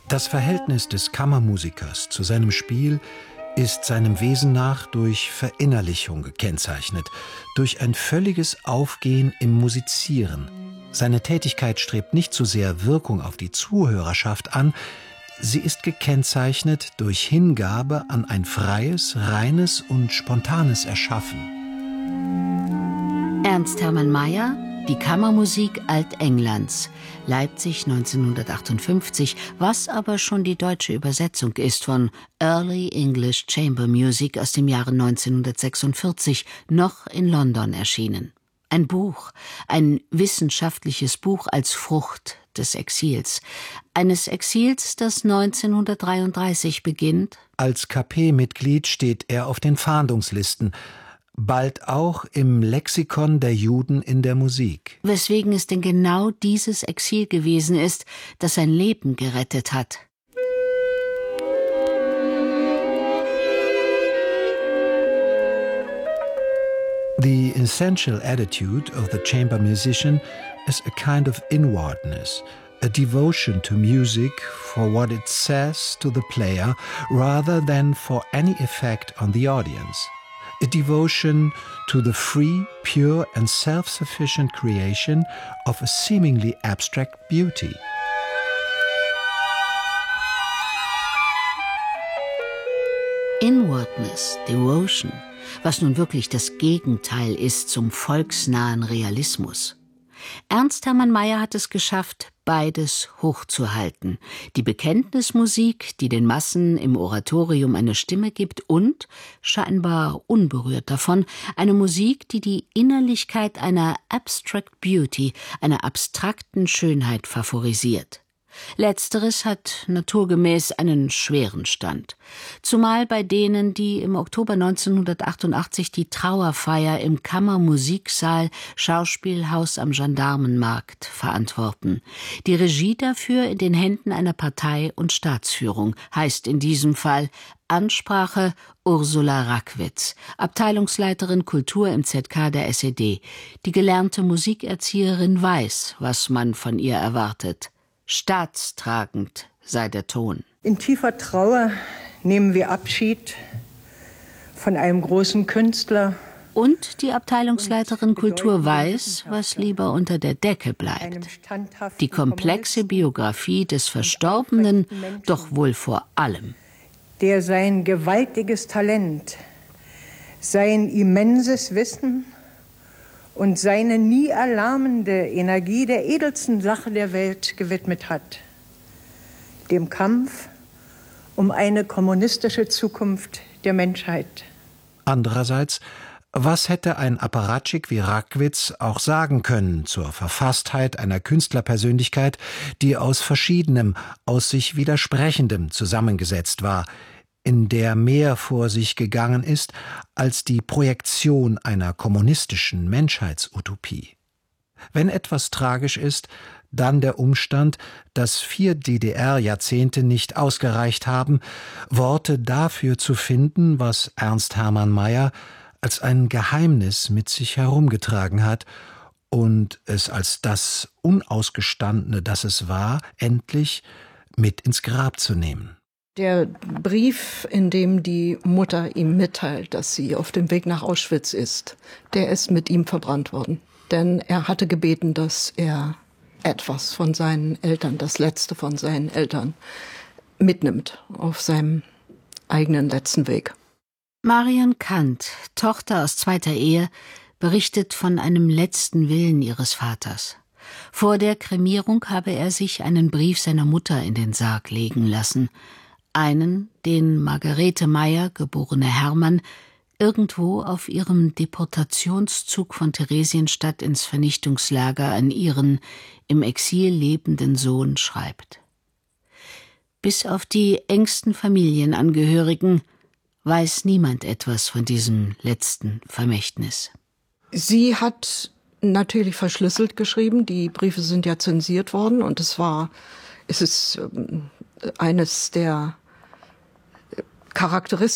Das Verhältnis des Kammermusikers zu seinem Spiel ist seinem Wesen nach durch Verinnerlichung gekennzeichnet, durch ein völliges Aufgehen im Musizieren. Seine Tätigkeit strebt nicht so sehr Wirkung auf die Zuhörerschaft an, sie ist gekennzeichnet durch Hingabe an ein freies, reines und spontanes Erschaffen. Ernst Hermann Meyer, die Kammermusik Altenglands, Leipzig 1958, was aber schon die deutsche Übersetzung ist von Early English Chamber Music aus dem Jahre 1946, noch in London erschienen. Ein Buch, ein wissenschaftliches Buch als Frucht des Exils. Eines Exils, das 1933 beginnt. Als KP-Mitglied steht er auf den Fahndungslisten, bald auch im Lexikon der Juden in der Musik. Weswegen es denn genau dieses Exil gewesen ist, das sein Leben gerettet hat. The essential attitude of the chamber musician is a kind of inwardness, a devotion to music for what it says to the player rather than for any effect on the audience. A devotion to the free, pure and self-sufficient creation of a seemingly abstract beauty. Inwardness, Devotion, was nun wirklich das Gegenteil ist zum volksnahen Realismus. Ernst Hermann Meyer hat es geschafft, beides hochzuhalten. Die Bekenntnismusik, die den Massen im Oratorium eine Stimme gibt, und, scheinbar unberührt davon, eine Musik, die die Innerlichkeit einer Abstract Beauty, einer abstrakten Schönheit favorisiert. Letzteres hat naturgemäß einen schweren Stand. Zumal bei denen, die im Oktober 1988 die Trauerfeier im Kammermusiksaal Schauspielhaus am Gendarmenmarkt verantworten. Die Regie dafür in den Händen einer Partei- und Staatsführung, heißt in diesem Fall Ansprache Ursula Rackwitz, Abteilungsleiterin Kultur im ZK der SED. Die gelernte Musikerzieherin weiß, was man von ihr erwartet. Staatstragend sei der Ton. In tiefer Trauer nehmen wir Abschied von einem großen Künstler. Und die Abteilungsleiterin Kultur weiß, was lieber unter der Decke bleibt. Die komplexe Biografie des Verstorbenen, doch wohl vor allem. Der sein gewaltiges Talent, sein immenses Wissen und seine nie erlahmende Energie der edelsten Sache der Welt gewidmet hat, dem Kampf um eine kommunistische Zukunft der Menschheit. Andererseits, was hätte ein Apparatschik wie Rackwitz auch sagen können zur Verfasstheit einer Künstlerpersönlichkeit, die aus Verschiedenem, aus sich Widersprechendem zusammengesetzt war, in der mehr vor sich gegangen ist als die Projektion einer kommunistischen Menschheitsutopie. Wenn etwas tragisch ist, dann der Umstand, dass 4 DDR-Jahrzehnte nicht ausgereicht haben, Worte dafür zu finden, was Ernst Hermann Meyer als ein Geheimnis mit sich herumgetragen hat und es als das Unausgestandene, das es war, endlich mit ins Grab zu nehmen. Der Brief, in dem die Mutter ihm mitteilt, dass sie auf dem Weg nach Auschwitz ist, der ist mit ihm verbrannt worden. Denn er hatte gebeten, dass er etwas von seinen Eltern, das Letzte von seinen Eltern, mitnimmt auf seinem eigenen letzten Weg. Marion Kant, Tochter aus zweiter Ehe, berichtet von einem letzten Willen ihres Vaters. Vor der Kremierung habe er sich einen Brief seiner Mutter in den Sarg legen lassen. Einen, den Margarete Meyer, geborene Hermann, irgendwo auf ihrem Deportationszug von Theresienstadt ins Vernichtungslager an ihren im Exil lebenden Sohn schreibt. Bis auf die engsten Familienangehörigen weiß niemand etwas von diesem letzten Vermächtnis. Sie hat natürlich verschlüsselt geschrieben, die Briefe sind ja zensiert worden und es ist eines der Charakteristika